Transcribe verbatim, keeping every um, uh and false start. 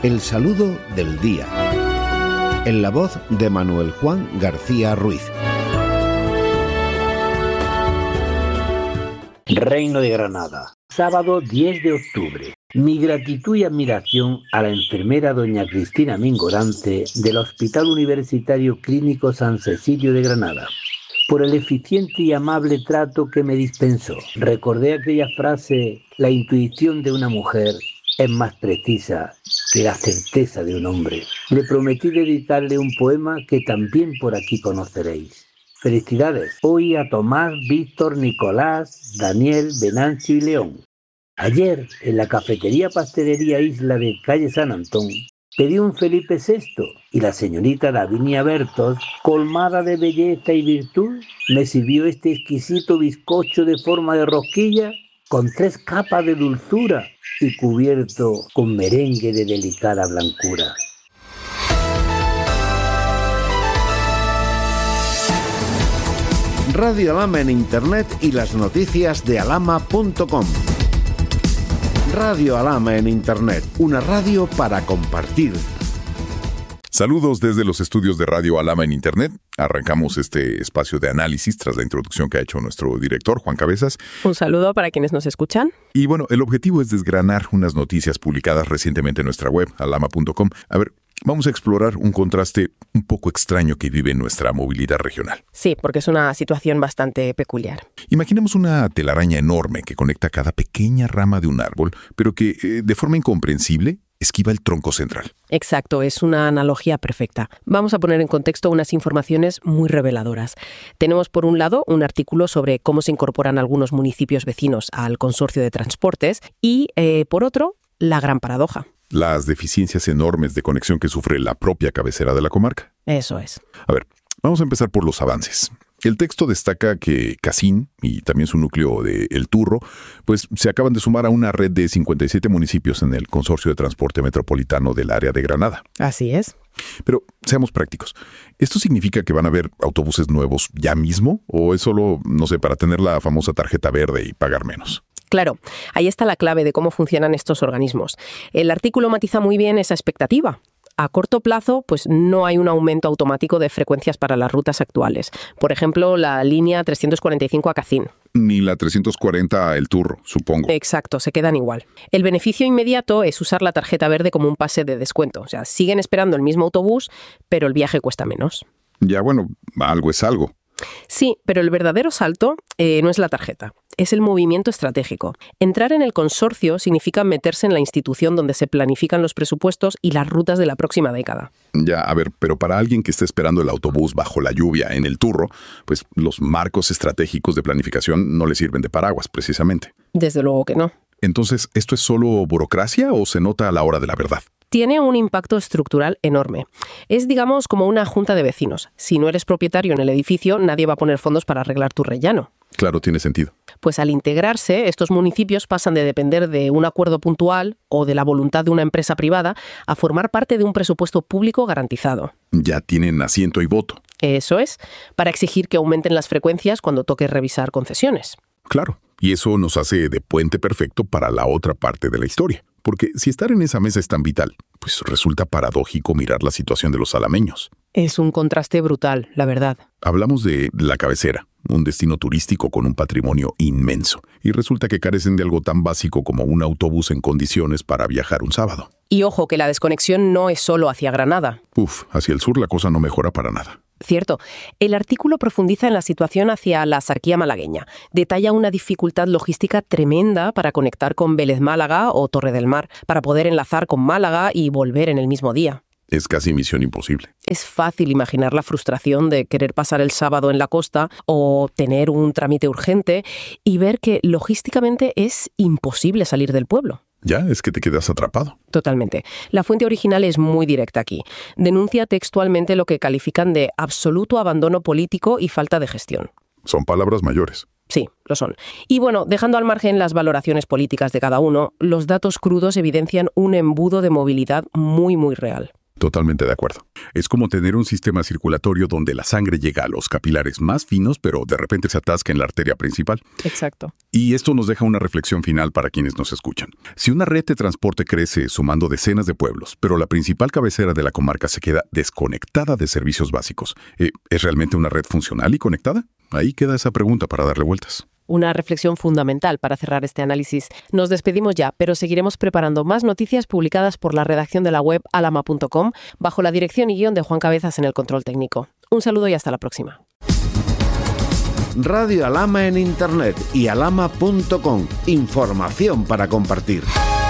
El saludo del día. En la voz de Manuel Juan García Ruiz. Reino de Granada, sábado diez de octubre. Mi gratitud y admiración a la enfermera doña Cristina Mingorance del Hospital Universitario Clínico San Cecilio de Granada, por el eficiente y amable trato que me dispensó. Recordé aquella frase: la intuición de una mujer es más precisa que la certeza de un hombre. Le prometí dedicarle un poema que también por aquí conoceréis. Felicidades hoy a Tomás, Víctor, Nicolás, Daniel, Venancio y León. Ayer, en la cafetería Pastelería Isla de calle San Antón, pedí un Felipe sexto y la señorita Davinia Bertos, colmada de belleza y virtud, me sirvió este exquisito bizcocho de forma de rosquilla con tres capas de dulzura y cubierto con merengue de delicada blancura. Radio Alhama en Internet y las noticias de alhama punto com. Radio Alhama en Internet, una radio para compartir. Saludos desde los estudios de Radio Alhama en Internet. Arrancamos este espacio de análisis tras la introducción que ha hecho nuestro director, Juan Cabezas. Un saludo para quienes nos escuchan. Y bueno, el objetivo es desgranar unas noticias publicadas recientemente en nuestra web, alhama punto com. A ver, vamos a explorar un contraste un poco extraño que vive nuestra movilidad regional. Sí, porque es una situación bastante peculiar. Imaginemos una telaraña enorme que conecta cada pequeña rama de un árbol, pero que, eh, de forma incomprensible, esquiva el tronco central. Exacto, es una analogía perfecta. Vamos a poner en contexto unas informaciones muy reveladoras. Tenemos por un lado un artículo sobre cómo se incorporan algunos municipios vecinos al consorcio de transportes y, eh, por otro, la gran paradoja. Las deficiencias enormes de conexión que sufre la propia cabecera de la comarca. Eso es. A ver, vamos a empezar por los avances. El texto destaca que Casín y también su núcleo de El Turro, pues se acaban de sumar a una red de cincuenta y siete municipios en el Consorcio de Transporte Metropolitano del área de Granada. Así es. Pero seamos prácticos. ¿Esto significa que van a haber autobuses nuevos ya mismo? ¿O es solo, no sé, para tener la famosa tarjeta verde y pagar menos? Claro, ahí está la clave de cómo funcionan estos organismos. El artículo matiza muy bien esa expectativa. A corto plazo, pues no hay un aumento automático de frecuencias para las rutas actuales. Por ejemplo, la línea trescientos cuarenta y cinco a Cacín. Ni la trescientos cuarenta a El Turro, supongo. Exacto, se quedan igual. El beneficio inmediato es usar la tarjeta verde como un pase de descuento. O sea, siguen esperando el mismo autobús, pero el viaje cuesta menos. Ya, bueno, algo es algo. Sí, pero el verdadero salto eh, no es la tarjeta, es el movimiento estratégico. Entrar en el consorcio significa meterse en la institución donde se planifican los presupuestos y las rutas de la próxima década. Ya, a ver, pero para alguien que esté esperando el autobús bajo la lluvia en El Turro, pues los marcos estratégicos de planificación no le sirven de paraguas, precisamente. Desde luego que no. Entonces, ¿esto es solo burocracia o se nota a la hora de la verdad? Tiene un impacto estructural enorme. Es, digamos, como una junta de vecinos. Si no eres propietario en el edificio, nadie va a poner fondos para arreglar tu rellano. Claro, tiene sentido. Pues al integrarse, estos municipios pasan de depender de un acuerdo puntual o de la voluntad de una empresa privada a formar parte de un presupuesto público garantizado. Ya tienen asiento y voto. Eso es, para exigir que aumenten las frecuencias cuando toque revisar concesiones. Claro, y eso nos hace de puente perfecto para la otra parte de la historia. Porque si estar en esa mesa es tan vital, pues resulta paradójico mirar la situación de los alameños. Es un contraste brutal, la verdad. Hablamos de La Cabecera, un destino turístico con un patrimonio inmenso, y resulta que carecen de algo tan básico como un autobús en condiciones para viajar un sábado. Y ojo, que la desconexión no es solo hacia Granada. Uf, hacia el sur la cosa no mejora para nada. Cierto. El artículo profundiza en la situación hacia la Sarquía malagueña. Detalla una dificultad logística tremenda para conectar con Vélez Málaga o Torre del Mar, para poder enlazar con Málaga y volver en el mismo día. Es casi misión imposible. Es fácil imaginar la frustración de querer pasar el sábado en la costa o tener un trámite urgente y ver que logísticamente es imposible salir del pueblo. Ya, es que te quedas atrapado. Totalmente. La fuente original es muy directa aquí. Denuncia textualmente lo que califican de absoluto abandono político y falta de gestión. Son palabras mayores. Sí, lo son. Y bueno, dejando al margen las valoraciones políticas de cada uno, los datos crudos evidencian un embudo de movilidad muy, muy real. Totalmente de acuerdo. Es como tener un sistema circulatorio donde la sangre llega a los capilares más finos, pero de repente se atasca en la arteria principal. Exacto. Y esto nos deja una reflexión final para quienes nos escuchan. Si una red de transporte crece sumando decenas de pueblos, pero la principal cabecera de la comarca se queda desconectada de servicios básicos, ¿es realmente una red funcional y conectada? Ahí queda esa pregunta para darle vueltas. Una reflexión fundamental para cerrar este análisis. Nos despedimos ya, pero seguiremos preparando más noticias publicadas por la redacción de la web alama punto com bajo la dirección y guión de Juan Cabezas en el control técnico. Un saludo y hasta la próxima. Radio Alama en Internet y alama punto com. Información para compartir.